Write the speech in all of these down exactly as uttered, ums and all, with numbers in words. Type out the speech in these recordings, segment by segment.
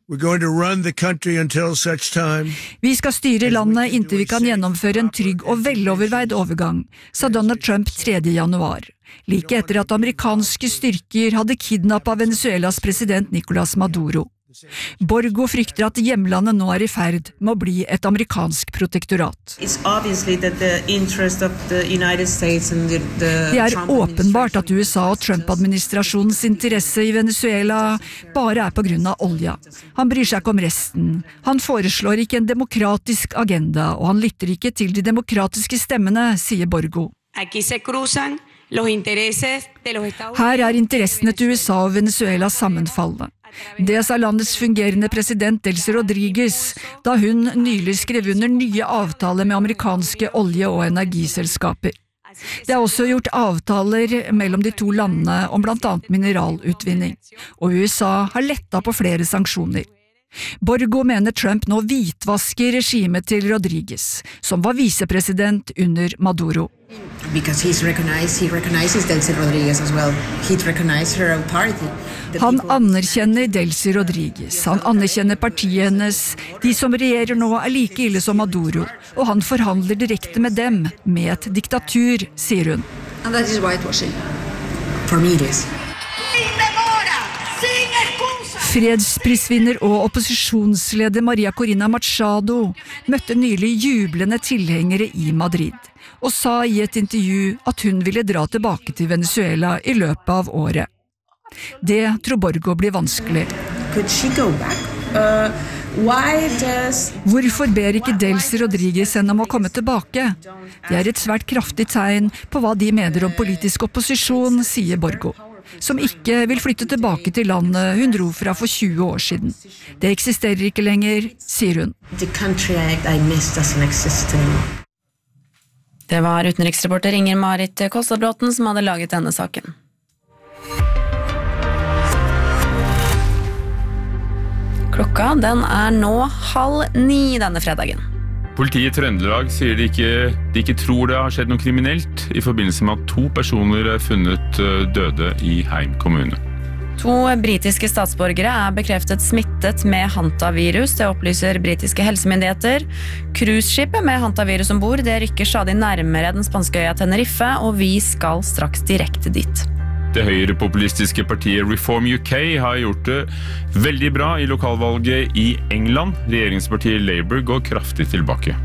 We're going to run the country until such time. Vi skal styre landet inntil vi kan gjennomføre en trygg og veloverveid overgang, sa Donald Trump tredje januar, like etter at amerikanske styrker hadde kidnappet Venezuelas president Nicolás Maduro. Borgo frykter at hjemlandet nå er i ferd med å bli et amerikansk protektorat. Det er åpenbart at U S A og Trump-administrasjonens interesse i Venezuela bare er på grunn av olja. Han bryr seg ikke om resten. Han foreslår ikke en demokratisk agenda, og han lytter ikke til de demokratiske stemmene, sier Borgo. Her er interessene til U S A og Venezuela sammenfallende. Det sa landets fungerende president Delcy Rodriguez, da hun nylig skrev under nye avtaler med amerikanske olje- og energiselskaper. Det er også gjort avtaler mellom de to landene om blant annet mineralutvinning, og U S A har lettet på flere sanksjoner. Borgo mener Trump nå hvitvasker regimet til Rodriguez, som var visepresident under Maduro. Because he's recognized, he recognizes Delcy Rodriguez as well. He'd recognize her party. Han anerkjenner Delcy Rodriguez, han anerkjenner partiet hennes, de som regjerer nå er like ille som Maduro, og han forhandler direkte med dem, med et diktatur, sier hun. And that is whitewashing. For me it is. Fredsprisvinner og opposisjonsleder Maria Corina Machado møtte nylig jublende tilhengere i Madrid, og sa i et intervju at hun ville dra tilbake til Venezuela i løpet av året. Det tror Borgo blir vanskelig. Could she go back? Uh, why does... Hvorfor ber ikke Delcy Rodriguez henne om å komme tilbake? Det er et svært kraftig tegn på hva de mener om politisk opposisjon, sier Borgo, som ikke vil flytte tilbake til landet hun dro fra for tjue år siden. Det eksisterer ikke lenger, sier hun. The country I missed doesn't exist anymore. Det var utenriksreporter Inger-Marit Kostadbråten som hadde laget denne saken. Klokka den er nå halv ni denne fredagen. Politiet i Trøndelag sier de ikke, de ikke tror det har skjedd noe kriminelt i forbindelse med at to personer er funnet døde i Heim kommune. To britiske statsborgere er bekreftet smittet med hantavirus, det opplyser britiske helsemyndigheter. Cruiseskipet med hantavirus ombord, det rykker stadig nærmere den spanske øya Tenerife, og vi skal straks direkte dit. Det høyrepopulistiske partiet Reform U K har gjort det veldig bra i lokalvalget i England. Regjeringspartiet Labour går kraftig tilbake.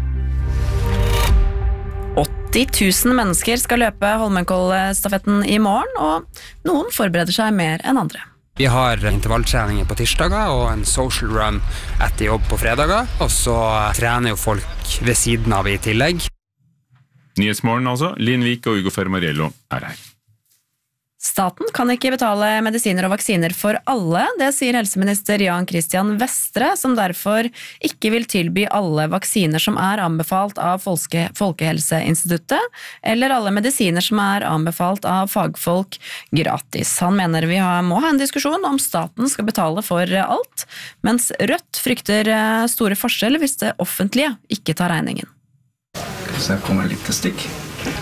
åtti tusen mennesker skal løpe Holmenkollstafetten i morgen, og noen forbereder seg mer enn andre. Vi har intervalltreninger på tirsdager og en social run etter jobb på fredager, og så trener jo folk ved siden av i tillegg. Nyhetsmorgen altså, Linn Vik og Ugo Fermariello er her. Staten kan ikke betale medisiner og vaksiner for alle, det sier helseminister Jan Christian Vestre, som derfor ikke vil tilby alle vaksiner som er anbefalt av Folke, Folkehelseinstituttet, eller alle medisiner som er anbefalt av fagfolk gratis. Han mener vi har, må ha en diskusjon om staten skal betale for alt, mens Rødt frykter store forskjeller hvis det offentlige ikke tar regningen. Så jeg kommer litt til stikk.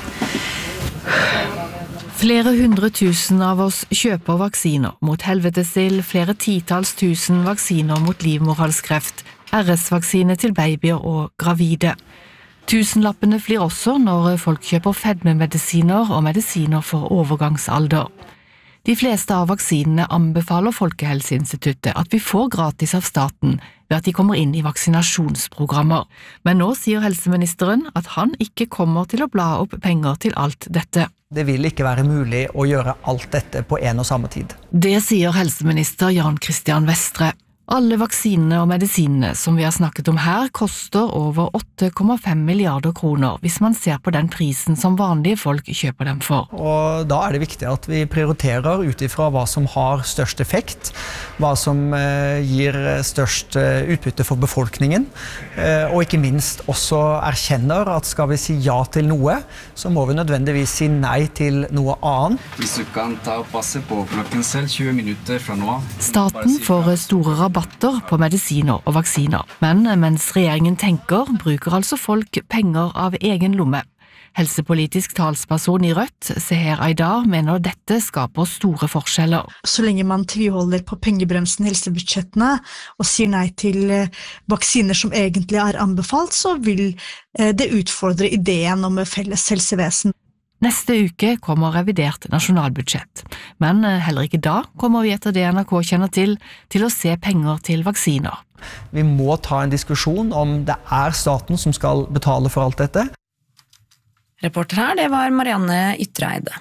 Flere hundre tusen av oss kjøper vaksiner mot helvetesild, flere titals tusen vaksiner mot livmorhalskreft, R S-vaksine til babyer og gravide. Tusenlappene flyr også når folk kjøper fedmemedisiner og medisiner for overgangsalder. De fleste av vaksinene anbefaler Folkehelseinstituttet at vi får gratis av staten ved at de kommer inn i vaksinasjonsprogrammer. Men nå sier helseministeren at han ikke kommer til å bla opp penger til alt dette. Det vil ikke være mulig å gjøre alt dette på en og samme tid. Det sier helseminister Jan Christian Vestre. Alle vaksinene og medisinene som vi har snakket om her koster over åtte komma fem milliarder kroner hvis man ser på den prisen som vanlige folk kjøper dem for. Og da er det viktig at vi prioriterer ut ifra hva som har størst effekt, hva som eh, gir størst utbytte for befolkningen, eh, og ikke minst også erkjenner at skal vi si ja til noe, så må vi nødvendigvis si nei til noe annet. Hvis du kan ta og passe på klokken selv tjue minutter fra nå. Staten får store rabatter på medisiner og vaksiner, men mens regjeringen tenker, bruker altså folk penger av egen lomme. Helsepolitisk talsperson i Rødt, Seher Aydar, mener dette skaper store forskjeller. Så lenge man tviholder på pengebremsen i helsebudsjettene og sier nei til vaksiner som egentlig er anbefalt, så vil det utfordre ideen om felles helsevesen. Neste uke kommer revidert nasjonalbudsjett, men heller ikke da kommer vi etter det N R K kjenner til, til å se penger til vaksiner. Vi må ta en diskusjon om det er staten som skal betale for alt dette. Reporter her, det var Marianne Ytreide.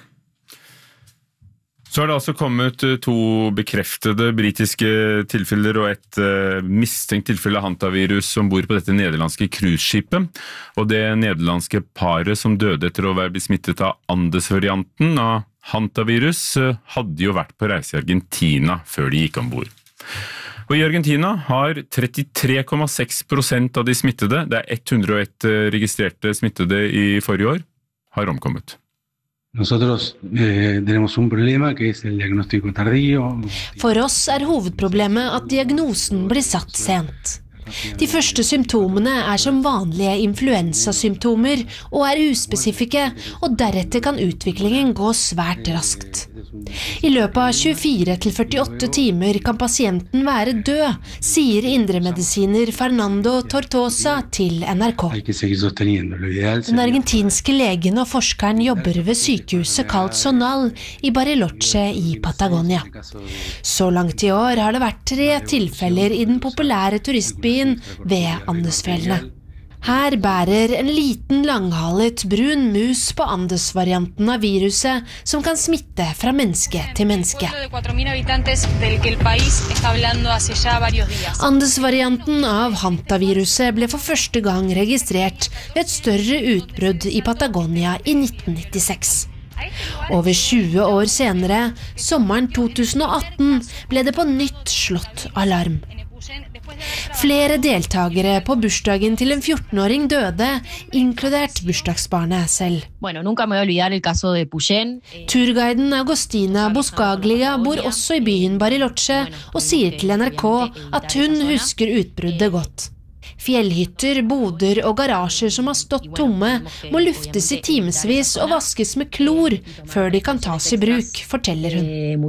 Så har det altså kommet to bekreftede britiske tilfeller og et uh, mistenkt tilfelle av hantavirus som bor på dette nederlandske cruiseskipet. Og det nederlandske paret som døde etter å være blitt smittet av Andes-varianten av hantavirus, uh, hadde jo vært på reise i Argentina før de gikk ombord. Og i Argentina har trettitre komma seks prosent av de smittede, det er hundre og ett registrerte smittede i forrige år, har omkommet. Nosotros eh, tenemos un problema que es el diagnóstico tardío. For oss er hovedproblemet at diagnosen blir satt sent. De første symptomene er som vanlige influensasymptomer og er uspesifikke, og deretter kan utviklingen gå svært raskt. I løpet av tjuefire til førtiåtte timer kan pasienten være død, sier indremedisiner Fernando Tortosa til N R K. Den argentinske legen og forskeren jobber ved sykehuset kalt Zonal i Bariloche i Patagonia. Så langt i år har det vært tre tilfeller i den populære turistbyen ved Andesfjellene. Her bærer en liten langhalet brun mus på Andes-varianten av viruset som kan smitte fra menneske til menneske. Andes-varianten av hantaviruset ble for første gang registrert ved et større utbrudd i Patagonia i nitten nittiseks. Over tjue år senere, sommeren to tusen og atten, ble det på nytt slått alarm. Flere deltagere på bursdagen til en fjortenåring døde, inkludert bursdagsbarnet selv. Turguiden Agostina Boscaglia bor også i byen Bariloche og sier til N R K at hun husker utbruddet godt. Fjellhytter, boder og garasjer som har stått tomme, må luftes i timesvis og vaskes med klor før de kan tas i bruk, forteller hun.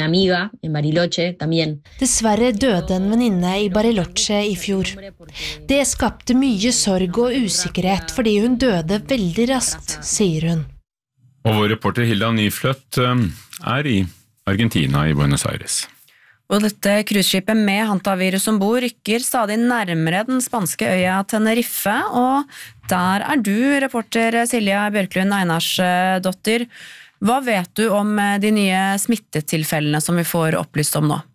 Dessverre døde en venninne i Bariloche i fjor. Det skapte mye sorg og usikkerhet fordi hun døde veldig raskt, sier hun. Og vår reporter Hilda Nyfløtt er i Argentina i Buenos Aires. Og dette cruiseskipet med hantavirus ombord rykker stadig nærmere den spanske øya Tenerife, og der er du, reporter Silja Bjørklund Einarsdotter. Hva vet du om de nye smittetilfellene som vi får opplyst om nå?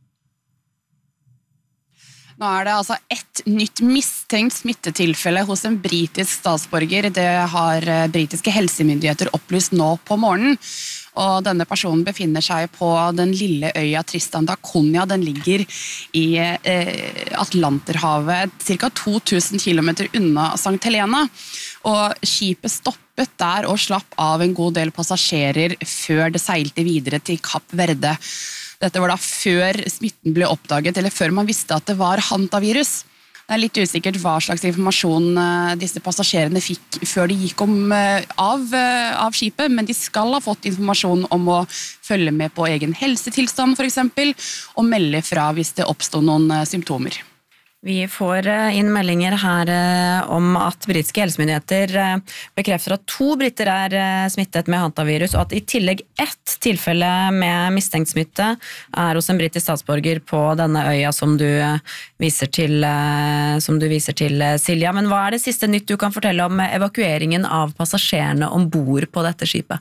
Nå er det altså ett nytt mistenkt smittetilfelle hos en britisk statsborger. Det har britiske helsemyndigheter opplyst nå på morgenen. Og denne personen befinner seg på den lille øya Tristan da Cunha. Den ligger i eh, Atlanterhavet, ca to tusen kilometer unna Sankt Helena. Og skipet stoppet der og slapp av en god del passasjerer før det seilte videre til Kapp Verde. Dette var da før smitten ble oppdaget, eller før man visste at det var hantavirus. Det er litt usikkert hva slags informasjon disse passasjerene fikk før de gikk om av, av skipet, men de skal ha fått informasjon om å følge med på egen helsetilstand for eksempel, og melde fra hvis det oppstod noen symptomer. Vi får inn meldinger her om at britiske helsemyndigheter bekrefter at to britter er smittet med hantavirus, og at i tillegg ett tilfelle med mistenkt smitte er hos en britisk statsborger på denne øya som du viser til, som du viser til, Silja. Men hva er det siste nytt du kan fortelle om evakueringen av passasjerene ombord på dette skipet?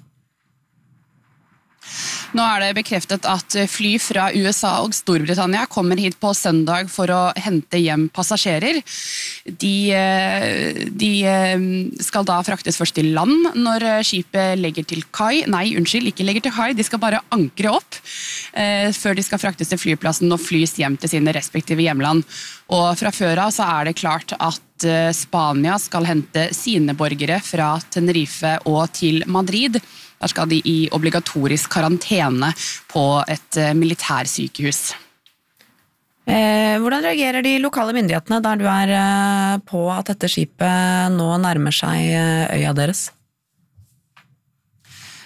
Nå er det bekreftet at fly fra U S A og Storbritannia kommer hit på søndag for å hente hjem passasjerer. De, de skal da fraktes først til land når skipet legger til kai. Nei, unnskyld, ikke legger til kai, de skal bare ankre opp eh, før de skal fraktes til flyplassen og flys hjem til sine respektive hjemland. Og fra før av så er det klart at Spania skal hente sine borgere fra Tenerife og til Madrid. Der skal de i obligatorisk karantene på et militærsykehus. Eh, hvordan reagerer de lokale myndighetene der du er eh, på at dette skipet nå nærmer seg øya deres?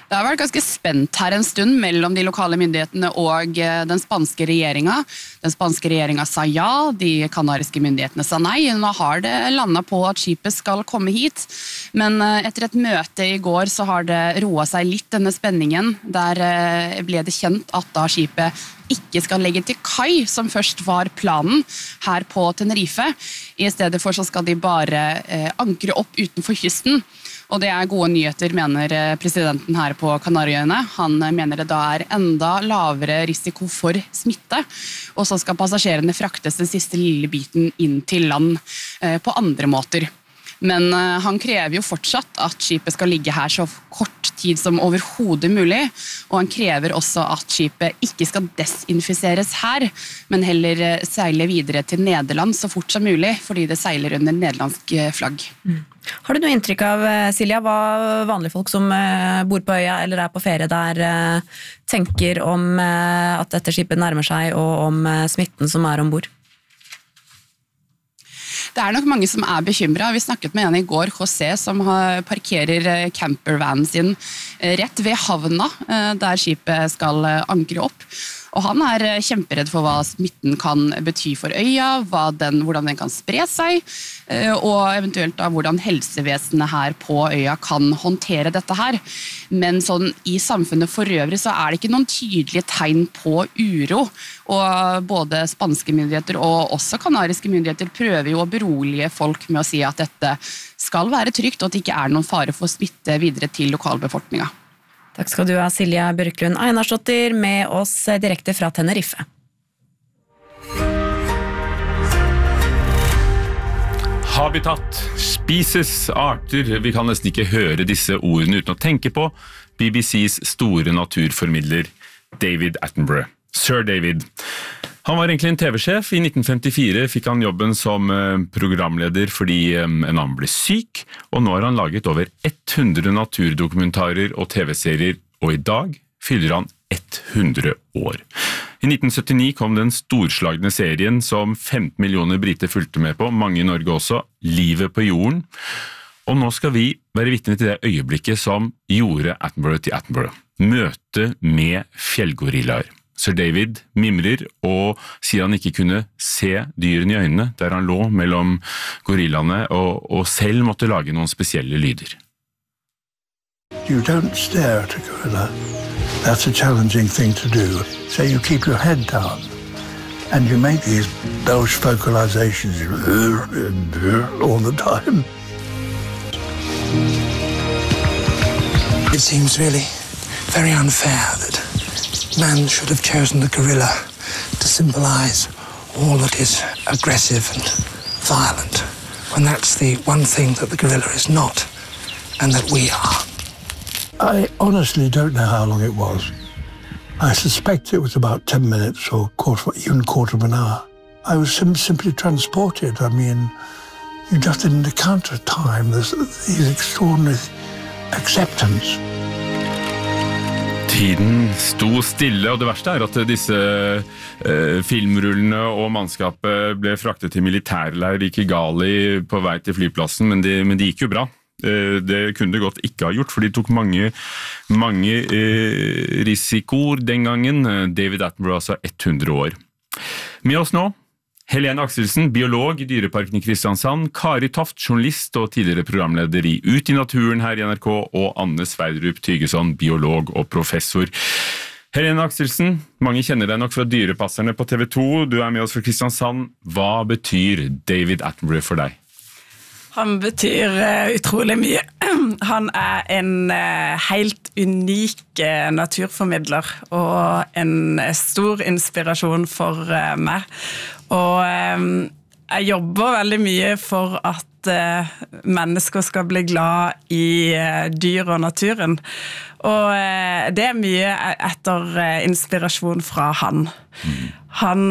Det har vært ganske spent her en stund mellom de lokale myndighetene og den spanske regjeringen. Den spanske regjeringen sa ja, de kanariske myndighetene sa nei. Nå har det landet på at skipet skal komme hit. Men etter et møte i går så har det roet seg litt denne spenningen. Der ble det kjent at da skipet ikke skal legge til kai, som først var planen her på Tenerife. I stedet for så skal de bare ankre opp utenfor kysten. Og det er gode nyheter, mener presidenten her på Kanariøyene. Han mener det da er enda lavere risiko for smitte, og så skal passasjerene fraktes den siste lille biten inn til land på andre måter. Men han krever jo fortsatt at skipet skal ligge her så kort tid som overhodet mulig, og han krever også at skipet ikke skal desinfiseres her, men heller seile videre til Nederland så fort som mulig, fordi det seiler under nederlandsk flagg. Mm. Har du noe inntrykk av, Silja, hva vanlige folk som bor på øya eller er på ferie der tenker om at dette skipet nærmer seg, og om smitten som er ombord? Det er nok mange som er bekymret. Vi snakket med en i går, José, som parkerer campervanen sin rett ved havna, der skipet skal ankre opp. Og han er kjemperedd for hva smitten kan bety for øya, hva den, hvordan den kan spre seg, og eventuelt da, hvordan helsevesenet her på øya kan håndtere dette her. Men sånn, i samfunnet for øvrig så er det ikke noen tydelige tegn på uro, og både spanske myndigheter og også kanariske myndigheter prøver jo å berolige folk med å si at dette skal være trygt, og at det ikke er noen fare for smitte videre til lokalbefolkningen. Takk skal du ha, Silja Børklund Einarsdottir, med oss direkte fra Tenerife. Habitat, species, arter, vi kan nesten ikke høre disse ordene uten å tenke på B B C's store naturformidler David Attenborough. Sir David. Han var egentlig en T V-sjef. I nitten femtifire fikk han jobben som programleder fordi en annen ble syk, og nå har han laget over hundre naturdokumentarer og T V-serier, og i dag fyller han hundre år. I nitten syttini kom den storslagne serien som femten millioner briter fulgte med på, mange i Norge også, Livet på jorden. Og nå skal vi være vitne til det øyeblikket som gjorde Attenborough til Attenborough. Møte med fjellgorillaer. Sir David mimrer og sier han ikke kunne se dyrene i øynene der han lå mellom gorillaene og, og selv måtte lage noen spesielle lyder. You don't stare at a gorilla. That's a challenging thing to do. So you keep your head down and you make these Welsh vocalizations all the time. It seems really very unfair that man should have chosen the gorilla to symbolize all that is aggressive and violent, when that's the one thing that the gorilla is not, and that we are. I honestly don't know how long it was. I suspect it was about ten minutes or quarter, even quarter of an hour. I was sim- simply transported. I mean, you just didn't account of time. There's these extraordinary acceptance. Tiden sto stille, og det verste er at disse eh, filmrullene og mannskapet ble fraktet til militærleir i Kigali på vei til flyplassen, men det, men det gikk jo bra. Eh, det kunne det godt ikke ha gjort, for de tok mange, mange eh, risikoer den gangen. David Attenborough altså hundre år. Med oss nå, Helene Akselsen, biolog i Dyreparken i Kristiansand, Kari Toft, journalist og tidligere programleder i Ut i naturen her i N R K, og Anne Sverdrup Tygeson, biolog og professor. Helene Akselsen, mange kjenner deg nok fra Dyrepasserne på T V to, du er med oss fra Kristiansand. Hva betyr David Attenborough for deg? Han betyr uh, utrolig mye. Han er en uh, helt unik uh, naturformidler og en uh, stor inspirasjon for uh, meg. Og um, jeg jobber veldig mye for at uh, mennesker skal bli glad i uh, dyr og naturen. Og uh, det er mye etter uh, inspirasjon fra han. Han,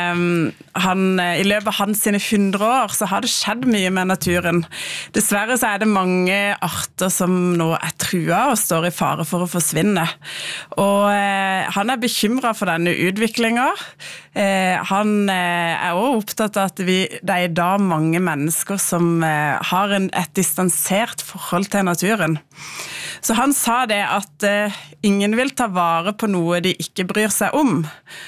han, I løpet av hans sine hundre år så har det skjedd mye med naturen. Dessverre så er det mange arter som nå er trua og står i fare for å forsvinne. Og han er bekymret for denne utviklingen. Han er også opptatt av at vi, det er i dag mange mennesker som har en, et distansert forhold til naturen. Så han sa det at ingen vil ta vare på noe de ikke bryr seg om.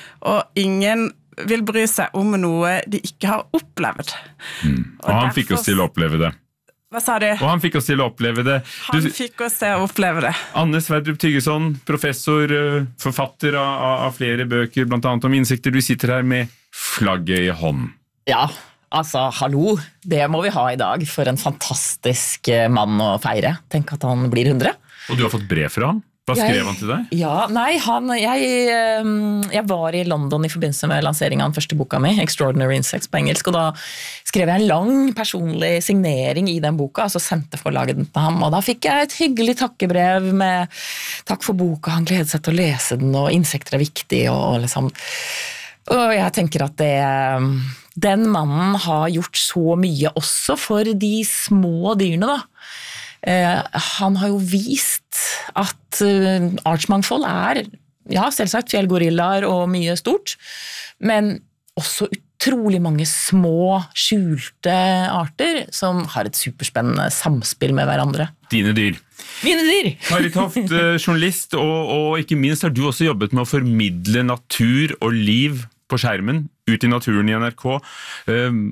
Og ingen vil bry seg om noe de ikke har opplevd. Mm. Og, og han derfor... fikk oss til å oppleve det. Hva sa du? Og han fikk oss til å oppleve det. Du... Han fikk oss til å oppleve det. Anne Sverdrup Tyggeson, professor, forfatter av, av flere bøker, blant annet om insekter. Du sitter her med flagget i hånd. Ja, altså, hallo. Det må vi ha i dag for en fantastisk mann å feire. Tenk at han blir hundre. Og du har fått brev fra ham? Hva skrev jeg, han til deg? Ja, nei, han, jeg, jeg var i London i forbindelse med lanseringen av den første boka mi, Extraordinary Insects på engelsk, og da skrev jeg en lang personlig signering i den boka, og så sendte forlaget den til ham, og da fikk jeg et hyggelig takkebrev med takk for boka, han gledet seg til å lese den, og insekter er viktig, og liksom... Og jeg tenker at det, den mannen har gjort så mye også for de små dyrene, da. Eh, han har jo vist at uh, artsmangfold er, ja, selvsagt fjellgorillaer og mye stort, men også utrolig mange små, skjulte arter som har et superspennende samspill med hverandre. Dine dyr. Mine dyr! Kari Toft, journalist, og, og ikke minst har du også jobbet med å formidle natur og liv på skjermen, ut i naturen i N R K. Um,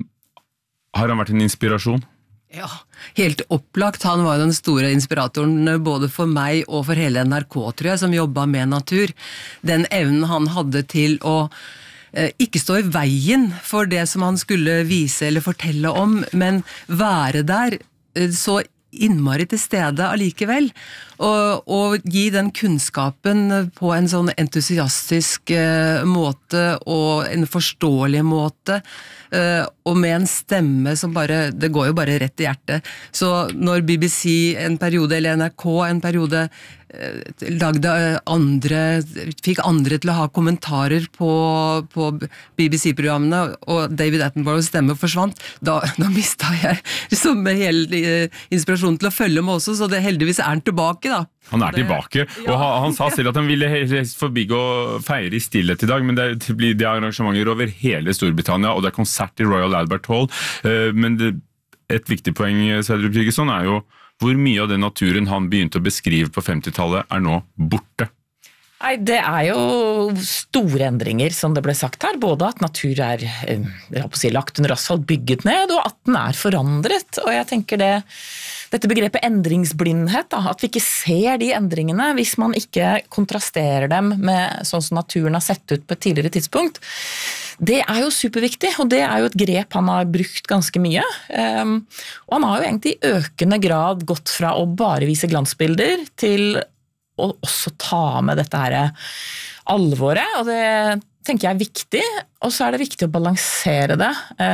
har han vært en inspirasjon? Ja, helt opplagt. Han var den store inspiratoren både for meg og for hele N R K, tror jeg, som jobbet med natur. Den evnen han hadde til å eh, ikke stå i veien for det som han skulle vise eller fortelle om, men være der eh, så innmari til stede allikevel, og, og gi den kunnskapen på en sånn entusiastisk uh, måte og en forståelig måte, uh, og med en stemme som bare, det går jo bare rett i hjertet. Så når B B C en periode, eller N R K en periode, uh, lagde andre, fikk andre til å ha kommentarer på, på B B C-programmene, og David Attenboroughs stemme forsvant, da, da mistet jeg liksom hele uh, inspirasjonen til å følge med også, så det heldigvis er han tilbake da. Han er tilbake, og han, han sa selv at han ville helst forbigå og feire i stillhet i dag, men det, det blir det arrangementer over hele Storbritannia, og det er konsert i Royal Albert Hall, uh, men det, et viktig poeng, Sverdrup Tyggeson, er jo hvor mye av den naturen han begynte å beskrive på femtitallet er nå borte. Nei, det er jo store endringer, som det ble sagt her, både at natur er jeg håper å si, lagt under asfalt, bygget ned, og at den er forandret, og jeg tenker det, dette begrepet endringsblindhet, da, at vi ikke ser de endringene hvis man ikke kontrasterer dem med sånn som naturen har sett ut på et tidligere tidspunkt, det er jo superviktig, og det er jo et grep han har brukt ganske mye, um, og han har jo egentlig i økende grad gått fra å bare vise glansbilder til og også ta med dette her alvoret, og det tenker jeg er viktig, og så er det viktig å balansere det,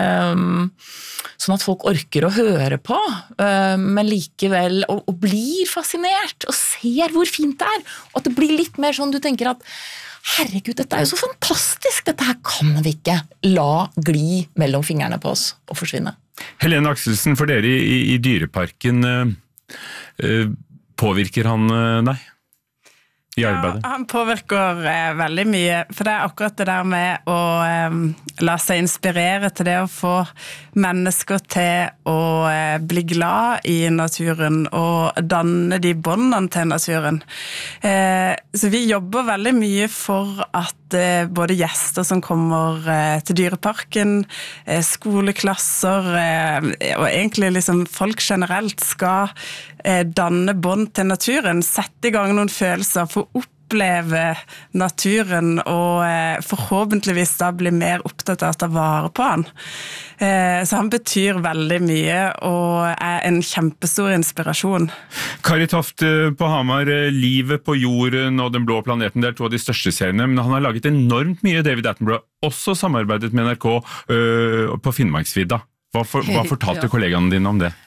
um, sånn at folk orker å høre på, um, men likevel, og, og blir fascinert, og ser hvor fint det er, og at det blir litt mer sånn du tenker at herregud, dette er jo så fantastisk, dette her kan vi ikke la gli mellom fingrene på oss og forsvinne. Helene Akselsen, for dere i, i Dyreparken, uh, uh, påvirker han uh, deg? I arbeidet? Ja, han påvirker eh, veldig mye, for det er akkurat det der med å eh, la seg inspirere til det å få mennesker til å eh, bli glad i naturen og danne de båndene til naturen. Eh, så vi jobber veldig mye for at eh, både gjester som kommer eh, til Dyreparken, eh, skoleklasser eh, og egentlig liksom folk generelt skal eh, danne bånd til naturen, sette i gang noen følelser for oppleve naturen og eh, forhåpentligvis da bli mer opptatt av å ta vare på han. Eh, så han betyr veldig mye og er en kjempestor inspirasjon. Kari Toft på Hamar, Livet på jorden og Den blå planeten, det er to av de største seriene, men han har laget enormt mye. David Attenborough, også samarbeidet med N R K øh, på Finnmarksvidda. Hva, for, hva fortalte ja. kollegaene dine om det?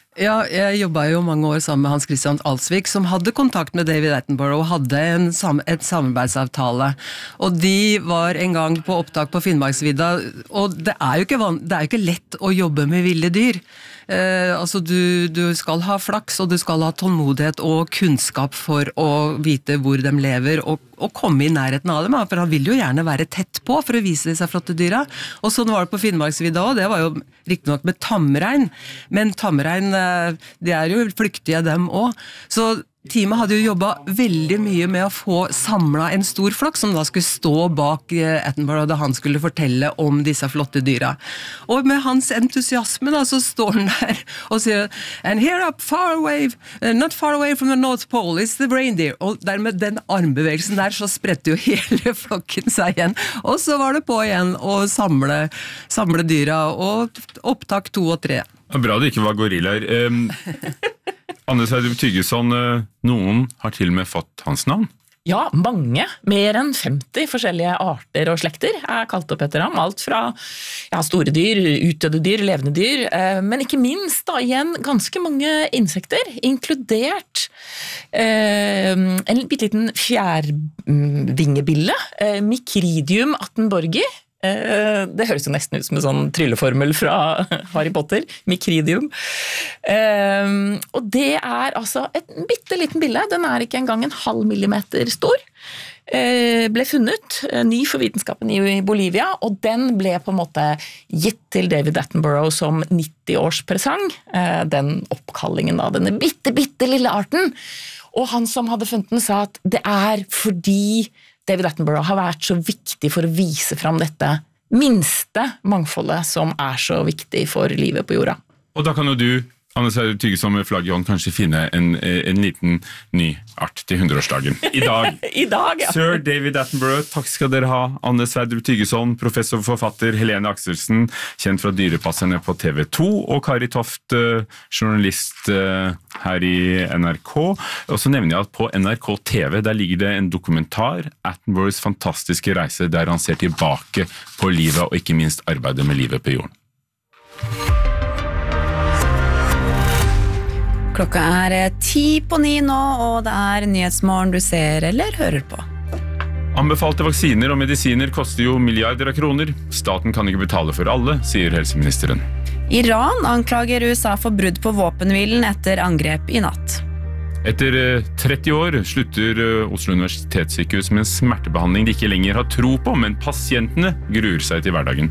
Ja, jeg jobbet jo mange år sammen med Hans Christian Alsvik, som hadde kontakt med David Attenborough og hadde en, sam et samarbeidsavtale. Og de var en gang på opptak på Finnmarksvidda, og det er jo ikke, van det er jo ikke lett å jobbe med ville dyr. Eh, altså du, du skal ha flaks, og du skal ha tålmodighet og kunnskap for å vite hvor de lever, og, og komme i nærheten av dem, for han vil jo gjerne være tett på for å vise disse flotte dyra. Og sånn var det på Finnmarksvidda også, det var jo riktig nok med tamrein, men tamrein, de er jo flyktige dem også. Så teamet hadde jo jobbet veldig mye med å få samlet en stor flokk som da skulle stå bak Attenborough da han skulle fortelle om disse flotte dyra. Og med hans entusiasme da, så står han der og sier and here up far away, not far away from the North Pole is the reindeer. Og dermed den armbevegelsen der så spredte jo hele flokken seg igjen. Og så var det på igjen å samle, samle dyra, og opptak to og tre. Bra det ikke var gorillaer. Um Anne Sverdrup Tyggeson, noen har til og med fått hans navn? Ja, mange. Mer enn femti forskjellige arter og slekter er kalt opp etter ham. Alt fra ja, store dyr, utdødde dyr, levende dyr, men ikke minst da igjen ganske mange insekter, inkludert eh, en bitteliten fjærvingebille, eh, Micridium attenborgi. Det høres jo nesten ut som en sånn trylleformel fra Harry Potter, Micridium. Og det er altså et bitteliten bille, den er ikke engang en halv millimeter stor. Ble funnet, ny for vitenskapen i Bolivia, og den ble på en måte gitt til David Attenborough som nitti-årspresang, den oppkallingen av denne bitte, bitte lille arten. Og han som hadde funnet den sa at det er fordi David Attenborough har vært så viktig for å vise fram dette minste mangfoldet som er så viktig for livet på jorda. Og da kan jo du, Anne Sverdrup Tyggeson med flagg i hånd, kanskje finne en, en liten ny art til hundreårsdagen. I dag. I dag, ja. Sir David Attenborough, takk skal dere ha. Anne Sverdrup Tyggeson, professor og forfatter Helene Akselsen, kjent fra Dyrepasserne på T V to, og Kari Toft, journalist her i N R K. Og så nevner jeg at på N R K T V, der ligger det en dokumentar, Attenboroughs fantastiske reise, der han ser tilbake på livet, og ikke minst arbeidet med livet på jorden. Klokka er ti på ni nå, og det er Nyhetsmorgen du ser eller hører på. Anbefalte vaksiner og medisiner koster jo milliarder av kroner. Staten kan ikke betale for alle, sier helseministeren. Iran anklager U S A for brudd på våpenhvilen etter angrep i natt. Etter tretti år slutter Oslo universitetssykehus med en smertebehandling de ikke lenger har tro på, men pasientene gruer seg til hverdagen.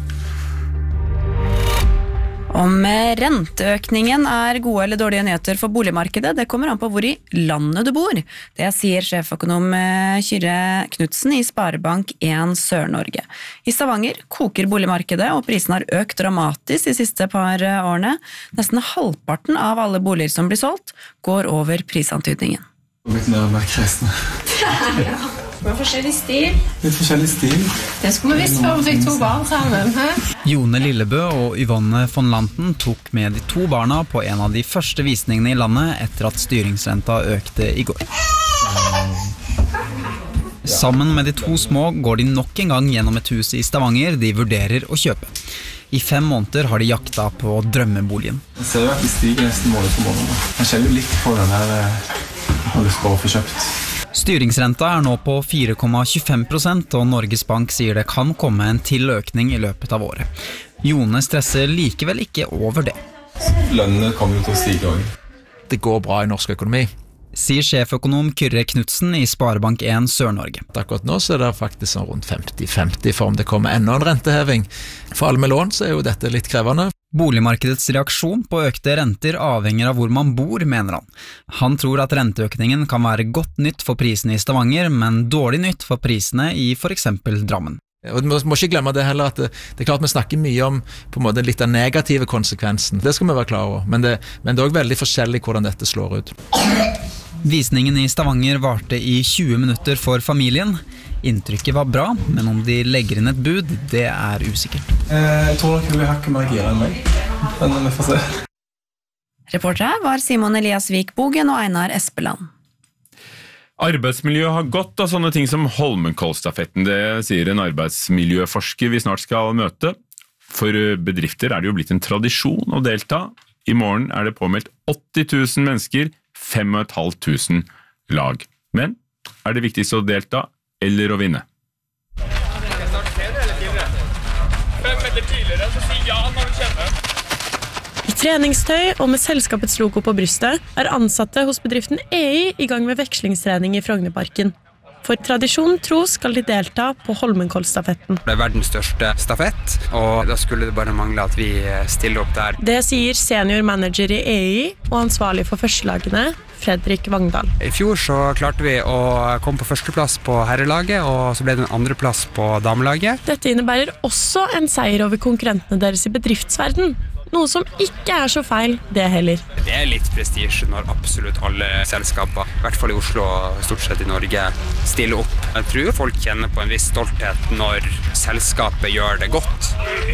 Om renteøkningen er gode eller dårlige nyheter for boligmarkedet, det kommer an på hvor i landet du bor. Det sier sjeføkonom Kyrre Knudsen i Sparebank en Sør-Norge. I Stavanger koker boligmarkedet, og prisen har økt dramatisk de siste par årene. Nesten halvparten av alle boliger som blir solgt, går over prisantydningen. Litt mer merkreisende. Ja. Med forskjellig stil. Litt forskjellig stil. Det skulle vi visst før vi fikk to barn sammen. He? Jone Lillebø og Yvonne von Lanten tok med de to barna på en av de første visningene i landet etter at styringsrenta økte i går. Sammen med de to små går de nok en gang gjennom et hus i Stavanger de vurderer å kjøpe. I fem måneder har de jakta på drømmeboligen. Jeg ser jo at de stiger nesten måned for måned. Jeg kjenner jo litt på den her jeg har lyst på å få kjøpt. Styringsrenta er nå på fire komma tjuefem prosent, og Norges Bank sier det kan komme en til økning i løpet av året. Jone stresser likevel ikke over det. Lønnene kommer jo til å stige også. Det går bra i norsk økonomi, sier sjeføkonom Kyrre Knudsen i Sparebank en Sør-Norge. Akkurat nå så er det faktisk sånn rundt femti femti for om det kommer enda en renteheving. For alle med lån så er jo dette litt krevende. Boligmarkedets reaksjon på økte renter avhenger av hvor man bor, mener han. Han tror at renteøkningen kan være godt nytt for prisene i Stavanger, men dårlig nytt for prisene i for eksempel Drammen. Og du må ikke glemme det heller at det, det er klart vi snakker mye om på en måte litt av negative konsekvensen. Det skal vi være klar over, men det, men det er også veldig forskjellig hvordan dette slår ut. Visningen i Stavanger varte i tjue minutter for familien. Inntrykket var bra, men om de legger inn et bud, det er usikkert. Jeg tror nok hun vil hakke mer gira enn meg, men vi får se. Reportere var Simon Elias Vikbogen og Einar Espeland. Arbeidsmiljø har godt av sånne ting som Holmenkollstafetten, det sier en arbeidsmiljøforsker vi snart skal møte. For bedrifter er det jo blitt en tradisjon å delta. I morgen er det påmeldt åtti tusen mennesker, fem og et halvt tusen lag. Men er det viktigste å delta eller å vinne? Fem meter tidligere, så si ja når du kjenner. I treningstøy og med selskapets logo på brystet er ansatte hos bedriften E I i gang med vekslingstrening i Frognerparken. For tradisjonen tro skal de delta på Holmenkollstafetten. Det er verdens største stafett, og da skulle det bare mangle at vi stiller opp der. Det sier senior manager i E I og ansvarlig for førstelagene, Fredrik Vangdal. I fjor så klarte vi å komme på førsteplass på herrelaget, og så ble det en andreplass på damelaget. Dette innebærer også en seier over konkurrentene deres i bedriftsverden. Noe som ikke er så feil, det heller. Det er litt prestige når absolutt alle selskaper, i hvert fall i Oslo og stort sett i Norge, stiller opp. Jeg tror folk kjenner på en viss stolthet når selskapet gjør det godt.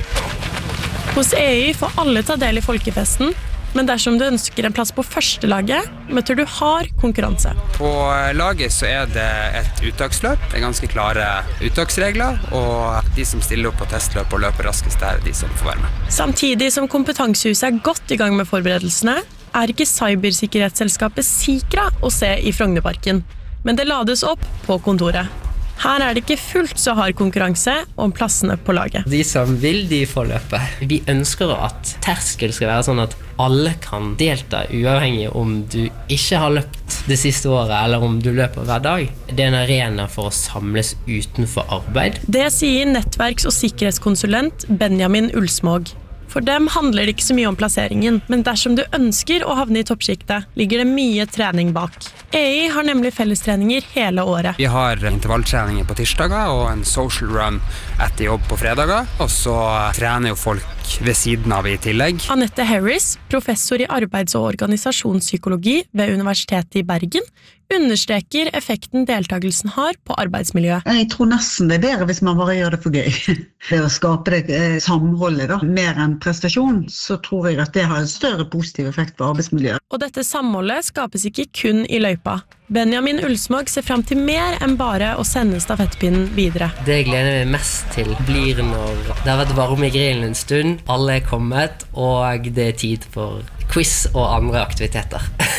Hos E I får alle ta del i folkefesten, men dersom du ønsker en plass på første laget, møter du hard konkurranse. På laget så er det et uttaksløp, det er ganske klare uttaksregler, og de som stiller opp på testløp og løper raskest er de som får være med. Samtidig som Kompetansehuset er godt i gang med forberedelsene, er ikke cybersikkerhetsselskapet Sikra å se i Frognerparken, men det lades opp på kontoret. Her er det ikke fullt så hard konkurranse om plassene på laget. De som vil, de får løpe. Vi ønsker at terskel skal være sånn at alle kan delta, uavhengig om du ikke har løpt det siste året, eller om du løper hver dag. Det er en arena for å samles utenfor arbeid. Det sier nettverks- og sikkerhetskonsulent Benjamin Ulsmåg. For dem handler det ikke så mye om plasseringen, men dersom du ønsker å havne i toppsjiktet, ligger det mye trening bak. E I har nemlig fellestreninger hele året. Vi har intervalltreninger på tirsdager og en social run etter jobb på fredager, og så trener jo folk ved siden av i tillegg. Annette Harris, professor i arbeids- og organisasjonspsykologi ved Universitetet i Bergen, understreker effekten deltagelsen har på arbeidsmiljøet. Jeg tror nesten det er bedre hvis man bare gjør det for gøy. Det å skape det samholdet da, mer enn prestasjon, så tror jeg at det har en større positiv effekt på arbeidsmiljøet. Og dette samholdet skapes ikke kun i løypa. Benjamin Ulsmåg ser frem til mer enn bare å sende stafettpinnen videre. Det jeg gleder meg mest til blir når det har vært varme i grillen en stund, alle er kommet, og det er tid for quiz og andre aktiviteter.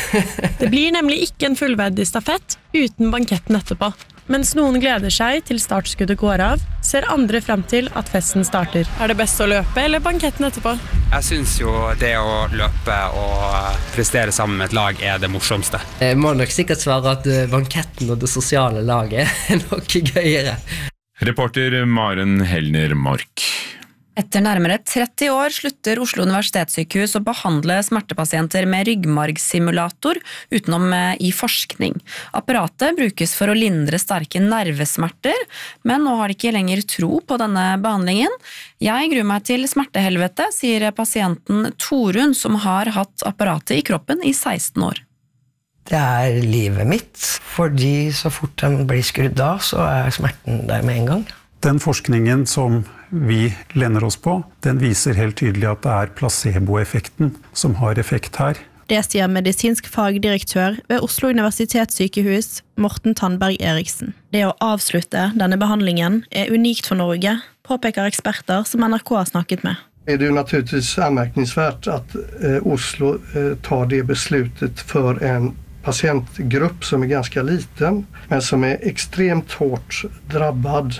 Det blir nemlig ikke en fullverdig stafett uten banketten etterpå. Mens noen gleder seg til startskuddet går av, ser andre frem til at festen starter. Er det best å løpe eller banketten etterpå? Jeg synes jo det å løpe og prestere sammen med et lag er det morsomste. Jeg må nok sikkert svare at banketten og det sosiale laget er noe gøyere. Reporter Maren Helner Mork. Etter nærmere tretti år slutter Oslo universitetssykehus å behandle smertepasienter med ryggmargsimulator utenom i forskning. Apparatet brukes for å lindre sterke nervesmerter, men nå har de ikke lenger tro på denne behandlingen. Jeg gruer meg til smertehelvete, sier pasienten Torun, som har hatt apparatet i kroppen i seksten år. Det er livet mitt, fordi så fort den blir skrudd av, så er smerten der med en gang. Den forskningen som vi lener oss på, den viser helt tydelig at det er placeboeffekten som har effekt her. Det sier medisinsk fagdirektør ved Oslo universitetssykehus, Morten Tandberg Eriksen. Det å avslutte denne behandlingen er unikt for Norge, påpeker eksperter som N R K har snakket med. Det är naturligtvis anmärkningsvärt att eh, Oslo eh, tar det beslutet för en patientgrupp som är ganska liten, men som är extremt hårt drabbad.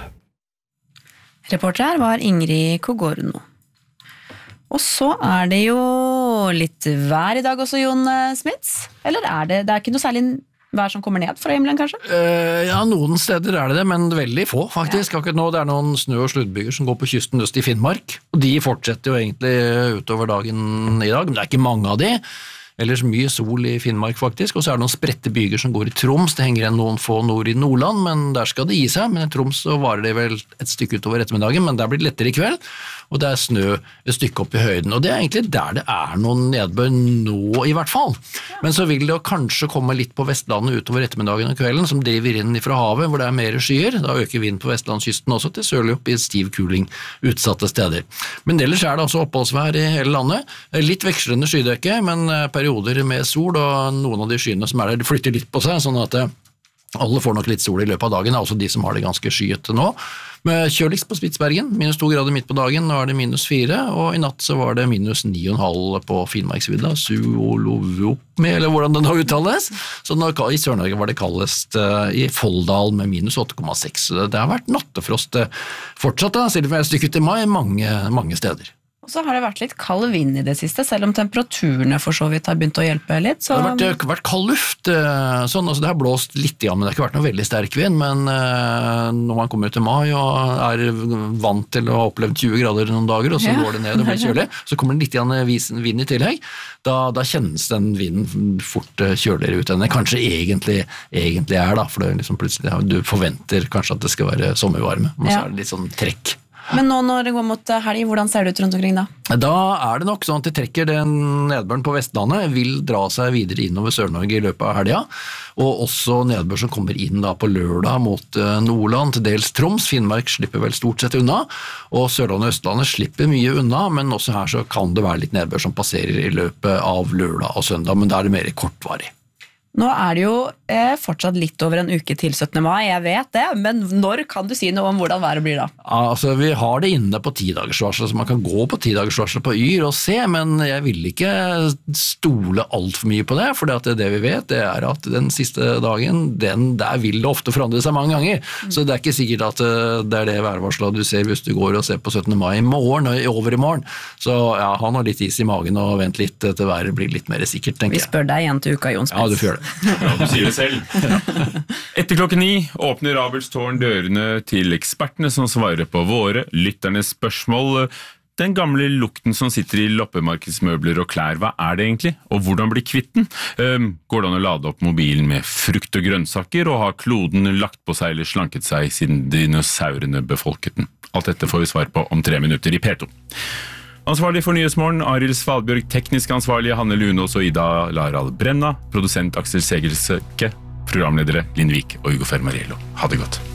Reporter her var Ingrid Kogorno. Og så er det jo litt vær i dag også, Jon Smits. Eller er det, det er ikke noe særlig vær som kommer ned fra himmelen, kanskje? Uh, ja, noen steder er det det, men veldig få, faktisk. Ja. Akkurat nå det er noen snø- og sluddbyger som går på kysten øst i Finnmark. Og de fortsetter jo egentlig utover dagen i dag, men det er ikke mange av de. Ellers mye sol i Finnmark faktisk, og så er det noen spredte byger som går i Troms. Det henger igjen noen få nord i Nordland, men der skal det gi seg. Men i Troms så varer det vel et stykke utover ettermiddagen, men der blir det lettere i kveld. Og det er snø et stykke opp i høyden, og det er egentlig der det er noen nedbør nå i hvert fall. Men så vil det kanskje komme litt på Vestlandet utover ettermiddagen og kvelden, som driver inn fra havet, hvor det er mer skyer. Da øker vinden på Vestlandskysten også til sørlig opp i stiv kuling utsatte steder. Men ellers er det altså oppholdsvær i hele landet. Litt vekslende skydekke, men perioder med sol, og noen av de skyene som er der, de flytter litt på seg, sånn at alle får nok litt sol i løpet av dagen, altså de som har det ganske skyete nå. Med kjøligst på Spitsbergen, minus to grader midt på dagen, nå er det minus fire, og i natt så var det minus ni og en halv på Finnmarksvidda, Suolovopmi, eller hvordan den har uttales. Så når, i Sør-Norge var det kaldest uh, i Folldal med minus åtte komma seks. Det har vært nattefrost uh, fortsatt, da, selv om jeg stykket til mai mange, mange steder. Og så har det vært litt kald vind i det siste, selv om temperaturene for så vidt har begynt å hjelpe litt. Så... Det har vært, vært kald luft, sånn, altså det har blåst litt, ja, men det har ikke vært noe veldig sterk vind, men eh, når man kommer ut til mai og er vant til å ha opplevd tjue grader noen dager, og så ja. Går det ned og blir kjølig, så kommer det litt vind i tillegg, da, da kjennes den vinden fort kjøligere ut enn det kanskje egentlig, egentlig er, da, for det er liksom plutselig, du forventer kanskje at det skal være sommervarme, men ja. Så er det litt sånn trekk. Men nå når det går mot helg, hvordan ser det ut rundt omkring da? Da er det nok sånn at de trekker den nedbøren på Vestlandet, vil dra seg videre innover Sør-Norge i løpet av helga, og også nedbør som kommer inn da på lørdag mot Nordland, til dels Troms. Finnmark slipper vel stort sett unna, og Sørlandet og Østlandet slipper mye unna, men også her så kan det være litt nedbør som passerer i løpet av lørdag og søndag, men da er det mer kortvarig. Nå er det jo eh, fortsatt litt over en uke til syttende mai, jeg vet det, men når kan du si noe om hvordan været blir da? Altså, vi har det inne på ti-dagersvarsel, så man kan gå på ti-dagersvarsel på Yr og se, men jeg vil ikke stole alt for mye på det, for det, det vi vet det er at den siste dagen, den, der vil det ofte forandre seg mange ganger, mm. så det er ikke sikkert at det er det værvarselet du ser hvis du går og ser på syttende mai i morgen, over i morgen, så ja, han har litt is i magen og vent litt til været blir litt mer sikkert, tenker jeg. Vi spør deg igjen til uka, Jon Spets. Ja, du får gjøre det. Ja, du sier det selv. Etter klokken ni åpner Abelstårn dørene til ekspertene som svarer på våre lytternes spørsmål. Den gamle lukten som sitter i loppemarkedsmøbler og klær, hva er det egentlig? Og hvordan blir kvitten? Går det an å lade opp mobilen med frukt og grønnsaker, og har kloden lagt på seg eller slanket seg siden dinosaurene befolket den? Alt dette får vi svar på om tre minutter i P to. Ansvarlig for Nyhetsmorgen, Arild Svalbjørg, teknisk ansvarlig Hanne Lunås og Ida Larald Brenna, produsent Aksel Segelsøke, programledere Linn Vik og Hugo Fermariello. Ha det godt.